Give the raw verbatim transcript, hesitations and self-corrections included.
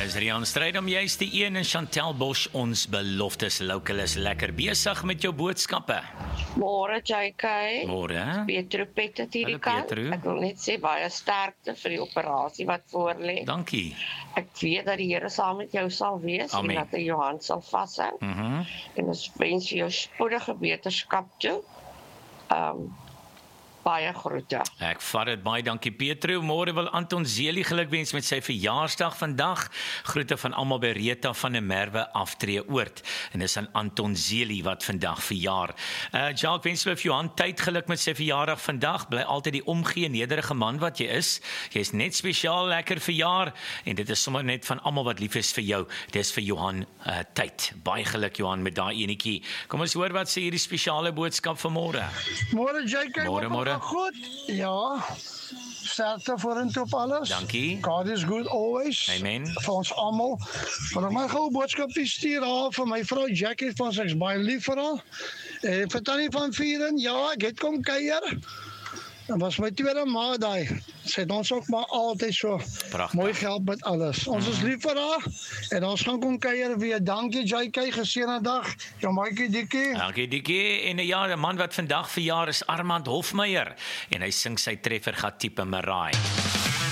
Is Rian Strydom juist die een en Chantel Bosch, ons beloftes local is lekker besig met jou boodskappe. Môre J K. Môre. Pietro Pet het hierdie Hallo, kant. Pietro. Ek wil net sê baie sterkte vir die operasie wat voorlê. Dankie. Ek weet dat die Here saam met jou sal wees Amen. en dat hy jou hand sal vashou. Mhm. En ons wens vir jou spoedige beterskap toe. Um baie groete. Ek vat dit baie, dankie Pietro. Môre wil Anton Zeli gelukwens met sy verjaarsdag vandag. Groete van almal by Reta van der Merwe Aftree Oord. En dis aan Anton Zeli wat vandag verjaar. Uh Jacques wens vir Johan tyd geluk met sy verjaardag vandag. Bly altyd die omgee nederige man wat jy is. Jy's net spesiaal lekker verjaar en dit is sommer net van almal wat lief is vir jou. Dis vir Johan uh, tyd. Baie geluk Johan met daai enetjie. Kom ons hoor wat sê hierdie spesiale boodskap vir môre. Môre J K. Môre, môre. Goed. Ja. Sterkte vorentoe op alles. Dankie. God is good always. Amen. Vir ons almal. Maar my gou boodskap te stuur haar vir my vrou Jackie van sy baie lief vir haar. Eh vir tannie van Vieren. Ja, ek het kom kuier. Dat was my tweede ma daai. Sy het ons ook maar altyd so Pragtig. mooi gehelp met alles. Ons is lief vir haar en ons gaan kom kuier weer. Dankie J K, geseënde dag. Jou maatjie Dikkie. Dankie Dikkie. En ja, 'n man wat vandag verjaar is Armand Hofmeyer en hy sing sy treffer Gatipe Marai.